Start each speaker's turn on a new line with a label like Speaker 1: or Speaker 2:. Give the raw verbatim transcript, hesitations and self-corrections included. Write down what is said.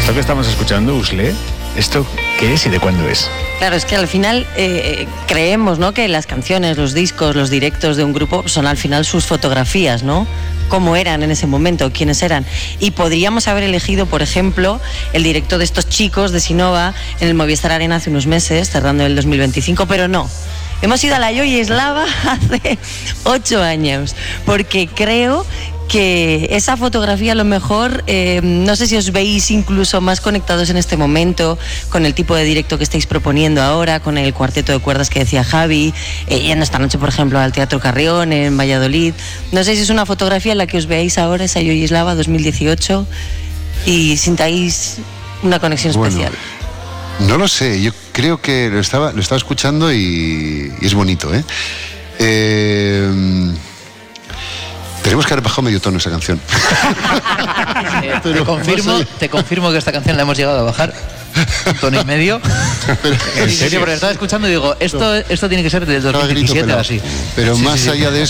Speaker 1: Esto que estamos escuchando, Usle, ¿esto qué es y de cuándo es?
Speaker 2: Claro, es que al final eh, creemos, ¿no?, que las canciones, los discos, los directos de un grupo son al final sus fotografías, ¿no? Cómo eran en ese momento, quiénes eran. Y podríamos haber elegido, por ejemplo, el directo de estos chicos de Sinova en el Movistar Arena hace unos meses, cerrando el dos mil veinticinco, pero no. Hemos ido a la Yoyeslava hace ocho años, porque creo que esa fotografía a lo mejor, eh, no sé si os veis incluso más conectados en este momento con el tipo de directo que estáis proponiendo ahora, con el cuarteto de cuerdas que decía Javi, eh, yendo esta noche, por ejemplo, al Teatro Carrión en Valladolid. No sé si es una fotografía en la que os veáis ahora, esa Yoyeslava dos mil dieciocho, y sintáis una conexión
Speaker 3: bueno,
Speaker 2: especial.
Speaker 3: No lo sé, yo creo que lo estaba, lo estaba escuchando y, y es bonito, ¿eh? eh Tenemos que haber bajado medio tono esa canción.
Speaker 4: Eh, te, confirmo, te confirmo que esta canción la hemos llegado a bajar un tono y medio.
Speaker 3: Pero,
Speaker 4: ¿en serio? Porque estaba escuchando y digo, esto, esto tiene que ser del dos mil diecisiete o así.
Speaker 3: Pero
Speaker 4: sí,
Speaker 3: más
Speaker 4: sí, sí.
Speaker 3: allá de eso,